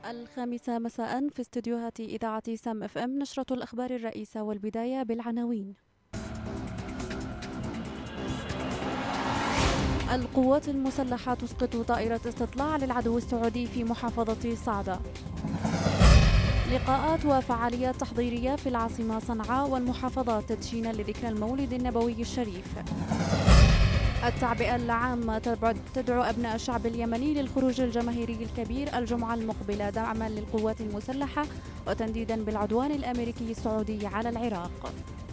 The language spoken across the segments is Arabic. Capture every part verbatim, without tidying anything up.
الخامسة مساء في استديوهات إذاعة سام اف ام، نشرة الأخبار الرئيسة والبداية بالعناوين. القوات المسلحة تسقط طائرة استطلاع للعدو السعودي في محافظة صعدة. لقاءات وفعاليات تحضيرية في العاصمة صنعاء والمحافظات تدشينا لذكرى المولد النبوي الشريف. التعبئة العامة تدعو أبناء الشعب اليمني للخروج الجماهيري الكبير الجمعة المقبلة دعما للقوات المسلحة وتنديدا بالعدوان الأمريكي السعودي على العراق.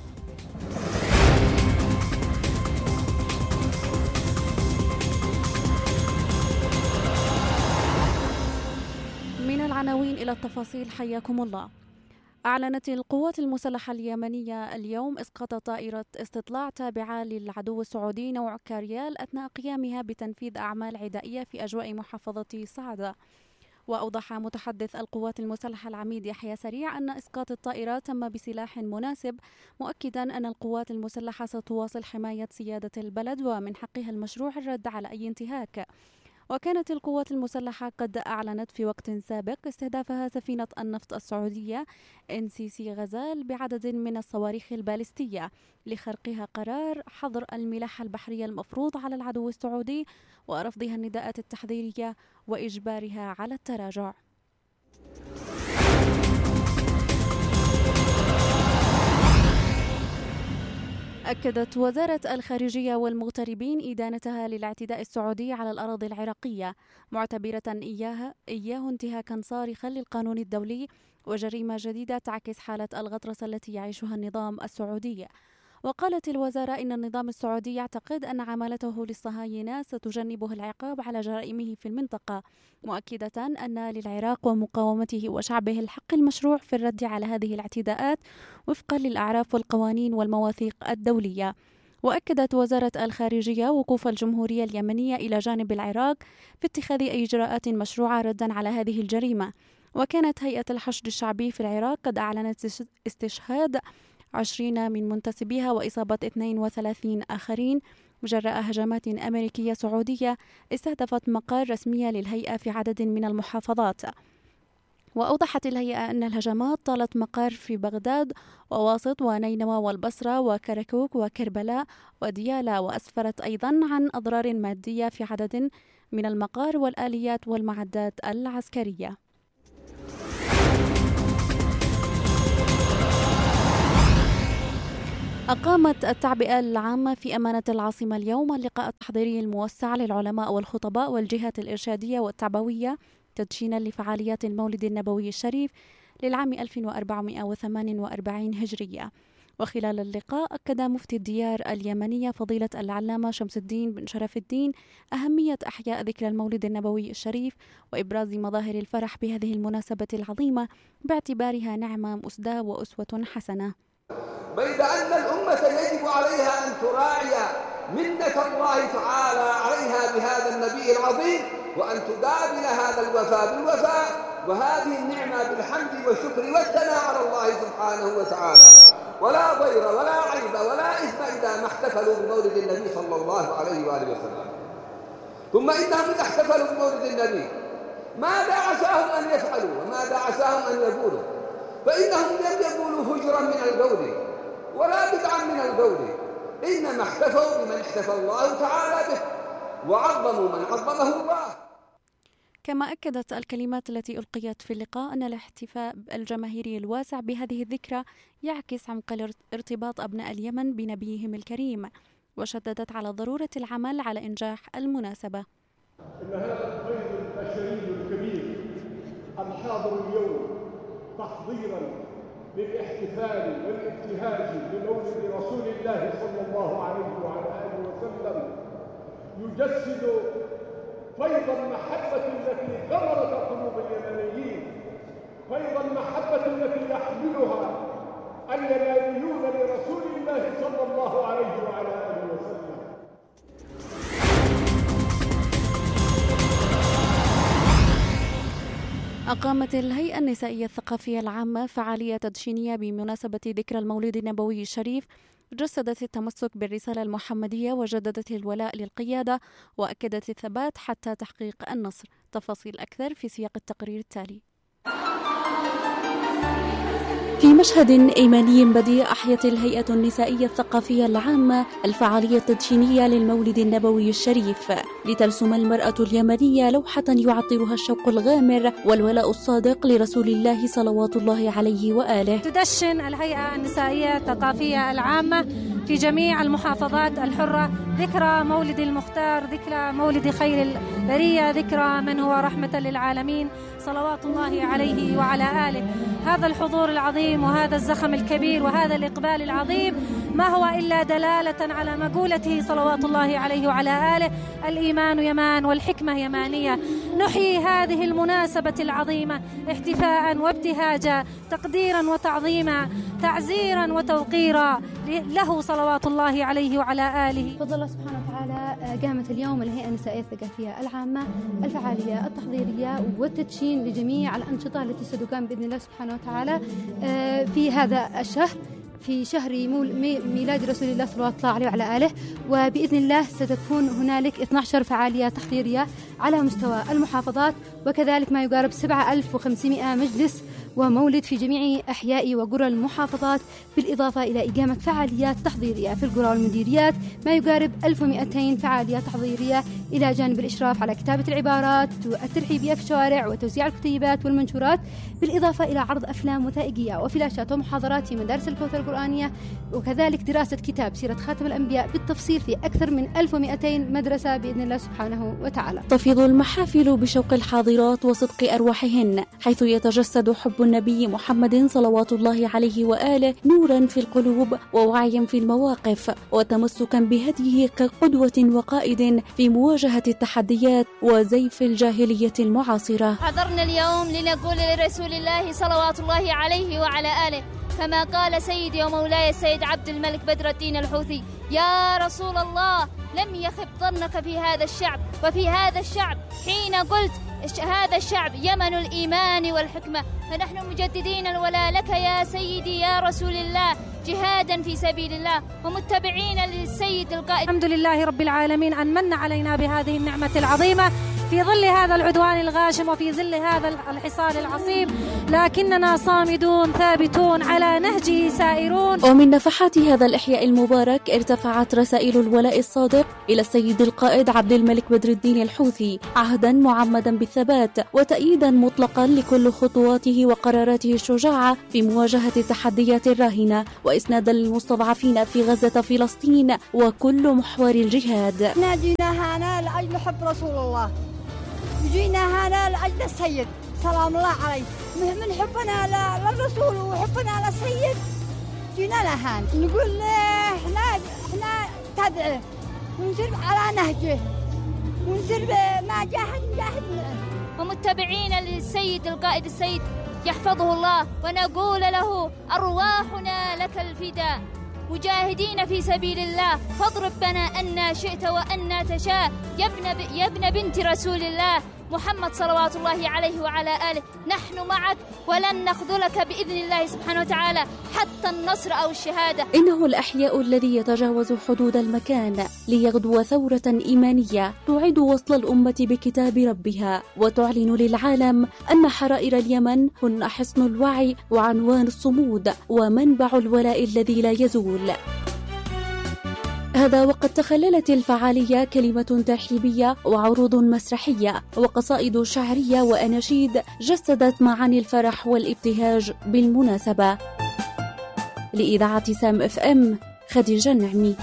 من العناوين إلى التفاصيل، حياكم الله. أعلنت القوات المسلحة اليمنية اليوم إسقاط طائرة استطلاع تابعة للعدو السعودي نوع كاريال أثناء قيامها بتنفيذ أعمال عدائية في أجواء محافظة صعدة. وأوضح متحدث القوات المسلحة العميد يحيى سريع أن إسقاط الطائرة تم بسلاح مناسب، مؤكدا أن القوات المسلحة ستواصل حماية سيادة البلد ومن حقها المشروع الرد على أي انتهاك. وكانت القوات المسلحة قد أعلنت في وقت سابق استهدافها سفينة النفط السعودية إن سي سي غزال بعدد من الصواريخ البالستية لخرقها قرار حظر الملاحة البحرية المفروض على العدو السعودي ورفضها النداءات التحذيرية وإجبارها على التراجع. أكدت وزارة الخارجية والمغتربين إدانتها للاعتداء السعودي على الأراضي العراقية، معتبرة إياها إياه انتهاكا صارخا للقانون الدولي وجريمة جديدة تعكس حالة الغطرسة التي يعيشها النظام السعودي. وقالت الوزارة إن النظام السعودي يعتقد أن عمالته للصهاينة ستجنبه العقاب على جرائمه في المنطقة، مؤكدة أن للعراق ومقاومته وشعبه الحق المشروع في الرد على هذه الاعتداءات وفقا للأعراف والقوانين والمواثيق الدولية. وأكدت وزارة الخارجية وقوف الجمهورية اليمنية إلى جانب العراق في اتخاذ أي إجراءات مشروعة ردا على هذه الجريمة. وكانت هيئة الحشد الشعبي في العراق قد أعلنت استشهاد عشرين من منتسبيها وإصابة اثنين وثلاثين آخرين جراء هجمات أمريكية سعودية استهدفت مقر رسمية للهيئة في عدد من المحافظات. وأوضحت الهيئة أن الهجمات طالت مقر في بغداد وواسط ونينوى والبصرة وكركوك وكربلاء وديالى، وأسفرت أيضا عن أضرار مادية في عدد من المقار والآليات والمعدات العسكرية. أقامت التعبئة العامة في أمانة العاصمة اليوم اللقاء التحضيري الموسع للعلماء والخطباء والجهات الإرشادية والتعبوية تدشينا لفعاليات المولد النبوي الشريف للعام ألف وأربعمائة وثمانية وأربعين هجرية. وخلال اللقاء أكد مفتي الديار اليمنية فضيلة العلامة شمس الدين بن شرف الدين أهمية إحياء ذكرى المولد النبوي الشريف وإبراز مظاهر الفرح بهذه المناسبة العظيمة باعتبارها نعمة مسداة وأسوة حسنة. بيد أن الأمة يجب عليها أن تراعي منة الله تعالى عليها بهذا النبي العظيم، وأن تقابل هذا الوفاء بالوفاء وهذه النعمة بالحمد والشكر والثناء على الله سبحانه وتعالى. ولا ضير ولا عيب ولا إثم إذا ما احتفلوا بمولد النبي صلى الله عليه وآله وسلم. ثم إنهم إذا احتفلوا بمولد النبي ماذا عساهم أن يفعلوا وماذا عساهم أن يقولوا؟ فإنهم لم يقولوا هجرا من القول ولا بدعا من القول، إنما احتفوا بمن احتفى الله تعالى به وعظموا من عظمه الله. كما أكدت الكلمات التي ألقيت في اللقاء أن الاحتفاء الجماهيري الواسع بهذه الذكرى يعكس عمق ارتباط أبناء اليمن بنبيهم الكريم، وشددت على ضرورة العمل على إنجاح المناسبة. إن هذا الخير البشري الكبير الحاضر اليوم تحضيرا للاحتفال والابتهاج بمولد رسول الله صلى الله عليه وعلى آله وسلم يجسد فيض المحبة التي غمرت قلوب اليمنيين، فيض المحبة التي يحملها اليمنيون لرسول الله صلى الله عليه وعلى آله وسلم. أقامت الهيئة النسائية الثقافية العامة فعالية تدشينية بمناسبة ذكرى المولد النبوي الشريف، جسدت التمسك بالرسالة المحمدية وجددت الولاء للقيادة وأكدت الثبات حتى تحقيق النصر. تفاصيل أكثر في سياق التقرير التالي. مشهد إيماني بديع أحيت الهيئة النسائية الثقافية العامة الفعالية التدشينية للمولد النبوي الشريف، لترسم المرأة اليمنية لوحة يعطرها الشوق الغامر والولاء الصادق لرسول الله صلوات الله عليه وآله. تدشن الهيئة النسائية الثقافية العامة في جميع المحافظات الحرة ذكرى مولد المختار، ذكرى مولد خير البرية، ذكرى من هو رحمة للعالمين صلوات الله عليه وعلى آله. هذا الحضور العظيم وهذا الزخم الكبير وهذا الإقبال العظيم ما هو إلا دلالة على مقولته صلوات الله عليه وعلى آله: الإيمان يمان والحكمة يمانية. نحيي هذه المناسبة العظيمة احتفاء وابتهاجا، تقديرا وتعظيما، تعزيرا وتوقيرا له صلوات الله عليه وعلى آله. بفضل الله سبحانه وتعالى قامت اليوم الهيئة النسائية الثقافية العامة الفعالية التحضيرية والتدشين لجميع الأنشطة التي ستقام بإذن الله سبحانه وتعالى في هذا الشهر، في شهر ميلاد رسول الله صلى الله عليه وعلى آله. وبإذن الله ستكون هنالك اثنتي عشرة فعالية تحضيرية على مستوى المحافظات، وكذلك ما يقارب سبعة آلاف وخمسمائة مجلس ومولد في جميع أحياء وقرى المحافظات، بالإضافة إلى إقامة فعاليات تحضيرية في القرى والمديريات ما يقارب ألف ومئتين فعالية تحضيرية، إلى جانب الإشراف على كتابة العبارات والترحيبية في الشوارع وتوزيع الكتيبات والمنشورات، بالإضافة إلى عرض أفلام وثائقية وفلاشات ومحاضرات في مدارس الكوثر القرآنية، وكذلك دراسة كتاب سيرة خاتم الأنبياء بالتفصيل في أكثر من ألف ومئتين مدرسة بإذن الله سبحانه وتعالى. تفيض المحافل بشوق الحاضرات وصدق أرواحهن، حيث يتجسد حب النبي محمد صلوات الله عليه وآله نورا في القلوب ووعيا في المواقف وتمسكا بهديه كقدوة وقائد في مواجهة التحديات وزيف الجاهلية المعاصرة. حضرنا اليوم لنقول لرسول الله صلوات الله عليه وعلى آله كما قال سيدي ومولاي السيد عبد الملك بدر الدين الحوثي: يا رسول الله، لم يخب ظنك في هذا الشعب وفي هذا الشعب حين قلت هذا الشعب يمن الإيمان والحكمة، فنحن مجددين الولاء لك يا سيدي يا رسول الله، جهادا في سبيل الله ومتبعين للسيد القائد. الحمد لله رب العالمين أن من علينا بهذه النعمة العظيمة في ظل هذا العدوان الغاشم وفي ظل هذا الحصار العصيب، لكننا صامدون ثابتون على نهجه سائرون. ومن نفحات هذا الإحياء المبارك ارتفعت رسائل الولاء الصادق إلى السيد القائد عبد الملك بدر الدين الحوثي، عهدا معمدا بالثبات وتأييدا مطلقا لكل خطواته وقراراته الشجاعة في مواجهة التحديات الراهنة، وإسنادا للمستضعفين في غزة فلسطين وكل محور الجهاد. احنا جينا هنا لأجل حب رسول الله، جينا هنا لأجل السيد سلام الله عليه، من حبنا للرسول وحبنا للسيد جينا لهان نقول احنا احنا تدعي ونسير على نهجه ونسير ما جاهد نجاهد ومتبعين للسيد القائد السيد يحفظه الله، ونقول له أرواحنا لك الفداء، مجاهدين في سبيل الله، فاضرب بنا أن شئت وأن تشاء يا ابن يا ابن بنت رسول الله محمد صلوات الله عليه وعلى آله، نحن معك ولن نخذلك بإذن الله سبحانه وتعالى حتى النصر أو الشهادة. إنه الأحياء الذي يتجاوز حدود المكان ليغدو ثورة إيمانية تعيد وصل الأمة بكتاب ربها، وتعلن للعالم أن حرائر اليمن هن حصن الوعي وعنوان الصمود ومنبع الولاء الذي لا يزول. هذا وقد تخللت الفعالية كلمة ترحيبية وعروض مسرحية وقصائد شعرية وأناشيد جسدت معاني الفرح والابتهاج بالمناسبة. لإذاعة سام اف ام، خديجة النعمي.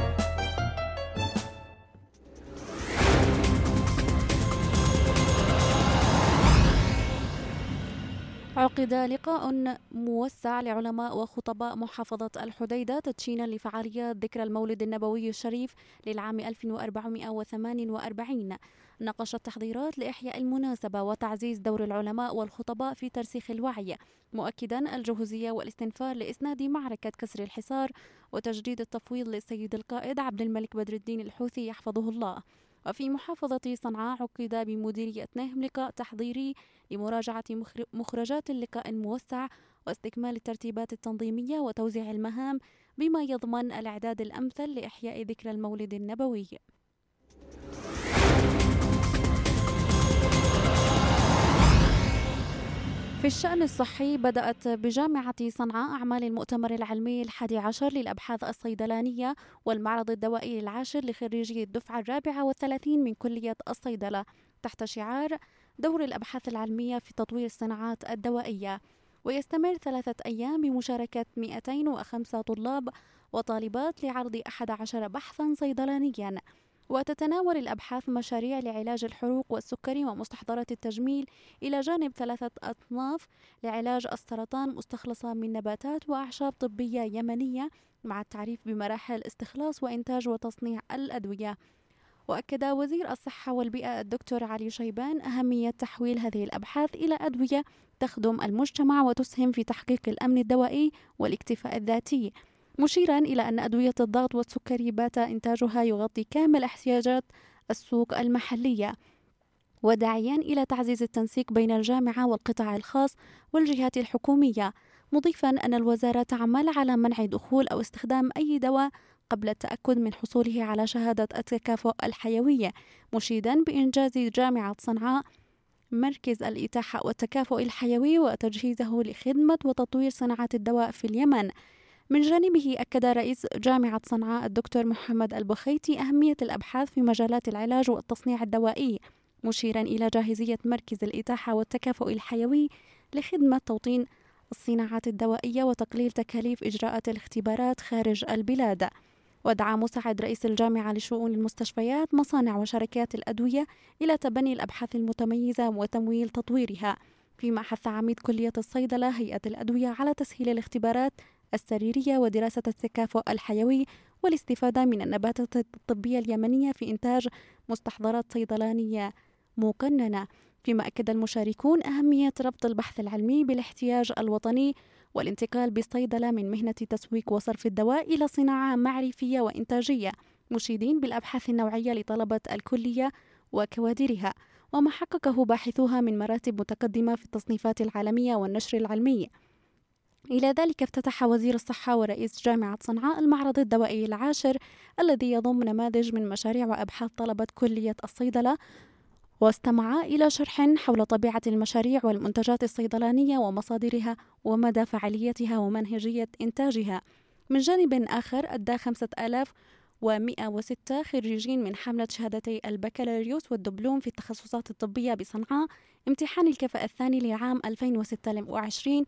عقد لقاء موسع لعلماء وخطباء محافظة الحديدة تدشينا لفعاليات ذكرى المولد النبوي الشريف للعام ألف وأربعمائة وثمانية وأربعين، ناقش التحضيرات لإحياء المناسبة وتعزيز دور العلماء والخطباء في ترسيخ الوعي، مؤكدا الجهوزية والاستنفار لإسناد معركة كسر الحصار وتجديد التفويض للسيد القائد عبد الملك بدر الدين الحوثي يحفظه الله. وفي محافظة صنعاء عقد بمديرية نهم لقاء تحضيري لمراجعة مخرجات اللقاء الموسع واستكمال الترتيبات التنظيمية وتوزيع المهام بما يضمن الإعداد الأمثل لإحياء ذكرى المولد النبوي. في الشأن الصحي، بدأت بجامعة صنعاء أعمال المؤتمر العلمي الحادي عشر للأبحاث الصيدلانية والمعرض الدوائي العاشر لخريجي الدفعة الرابعة والثلاثين من كلية الصيدلة تحت شعار دور الأبحاث العلمية في تطوير الصناعات الدوائية، ويستمر ثلاثة أيام بمشاركة مئتين وخمسة طلاب وطالبات لعرض أحد عشر بحثا صيدلانيا. وتتناول الأبحاث مشاريع لعلاج الحروق والسكري ومستحضرات التجميل، إلى جانب ثلاثة أصناف لعلاج السرطان مستخلصة من نباتات وأعشاب طبية يمنية، مع التعريف بمراحل استخلاص وإنتاج وتصنيع الأدوية. وأكد وزير الصحة والبيئة الدكتور علي شيبان أهمية تحويل هذه الأبحاث إلى أدوية تخدم المجتمع وتسهم في تحقيق الأمن الدوائي والاكتفاء الذاتي، مشيرا إلى أن أدوية الضغط والسكري بات إنتاجها يغطي كامل احتياجات السوق المحلية، وداعيا إلى تعزيز التنسيق بين الجامعة والقطاع الخاص والجهات الحكومية، مضيفا أن الوزارة تعمل على منع دخول أو استخدام أي دواء قبل التأكد من حصوله على شهادة التكافؤ الحيوي، مشيدا بإنجاز جامعة صنعاء مركز الإتاحة والتكافؤ الحيوي وتجهيزه لخدمة وتطوير صناعة الدواء في اليمن. من جانبه أكد رئيس جامعة صنعاء الدكتور محمد البخيتي أهمية الأبحاث في مجالات العلاج والتصنيع الدوائي، مشيرا إلى جاهزية مركز الإتاحة والتكافؤ الحيوي لخدمة توطين الصناعات الدوائية وتقليل تكاليف إجراءات الاختبارات خارج البلاد. ودعا مساعد رئيس الجامعة لشؤون المستشفيات مصانع وشركات الأدوية إلى تبني الأبحاث المتميزة وتمويل تطويرها، فيما حث عميد كلية الصيدلة هيئة الأدوية على تسهيل الاختبارات السريرية ودراسة التكافؤ الحيوي والاستفادة من النباتات الطبية اليمنية في إنتاج مستحضرات صيدلانية مقننة. فيما أكد المشاركون أهمية ربط البحث العلمي بالاحتياج الوطني والانتقال بالصيدلة من مهنة تسويق وصرف الدواء إلى صناعة معرفية وإنتاجية، مشيدين بالأبحاث النوعية لطلبة الكلية وكوادرها وما حققه باحثوها من مراتب متقدمة في التصنيفات العالمية والنشر العلمي. إلى ذلك افتتح وزير الصحة ورئيس جامعة صنعاء المعرض الدوائي العاشر الذي يضم نماذج من مشاريع وأبحاث طلبة كلية الصيدلة، واستمع إلى شرح حول طبيعة المشاريع والمنتجات الصيدلانية ومصادرها ومدى فعاليتها ومنهجية إنتاجها. من جانب آخر، أدى خمسة آلاف ومئة وستة خريجين من حملة شهادتي البكالوريوس والدبلوم في التخصصات الطبية بصنعاء امتحان الكفاءة الثاني لعام ألفين وستة وعشرين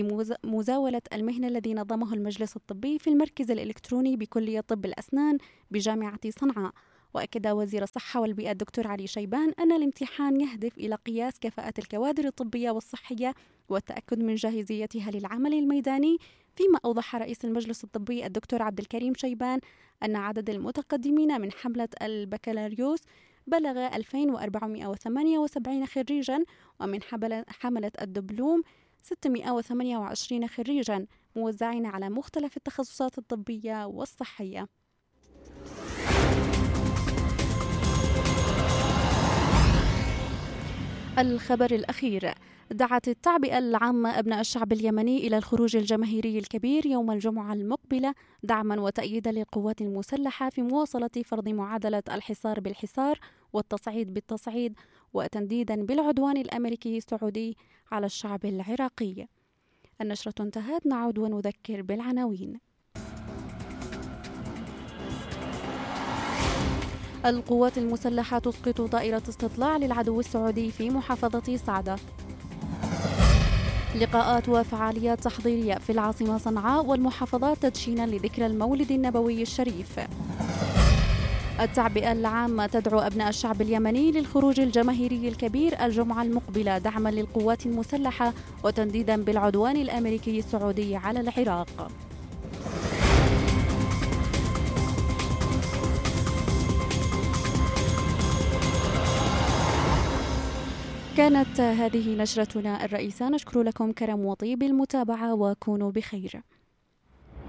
لمزاولة المهنة الذي نظمه المجلس الطبي في المركز الإلكتروني بكلية طب الأسنان بجامعة صنعاء. وأكد وزير الصحة والبيئة الدكتور علي شيبان أن الامتحان يهدف إلى قياس كفاءة الكوادر الطبية والصحية والتأكد من جاهزيتها للعمل الميداني، فيما أوضح رئيس المجلس الطبي الدكتور عبد الكريم شيبان أن عدد المتقدمين من حملة البكالوريوس بلغ ألفين وأربعمئة وثمانية وسبعين خريجا، ومن حملة الدبلوم ستمئة وثمانية وعشرين خريجا موزعين على مختلف التخصصات الطبية والصحية. الخبر الأخير: دعت التعبئة العامة أبناء الشعب اليمني إلى الخروج الجماهيري الكبير يوم الجمعة المقبلة دعما وتأييدا للقوات المسلحة في مواصلة فرض معادلة الحصار بالحصار والتصعيد بالتصعيد وتنديدا بالعدوان الأمريكي السعودي على الشعب العراقي. النشرة انتهت، نعود ونذكر بالعناوين. القوات المسلحة تسقط طائرة استطلاع للعدو السعودي في محافظة صعدة. لقاءات وفعاليات تحضيرية في العاصمة صنعاء والمحافظات تدشينا لذكرى المولد النبوي الشريف. التعبئة العامة تدعو أبناء الشعب اليمني للخروج الجماهيري الكبير الجمعة المقبلة دعما للقوات المسلحة وتنديدا بالعدوان الأمريكي السعودي على العراق. كانت هذه نشرتنا الرئيسة، نشكر لكم كرم وطيب المتابعة وكونوا بخير.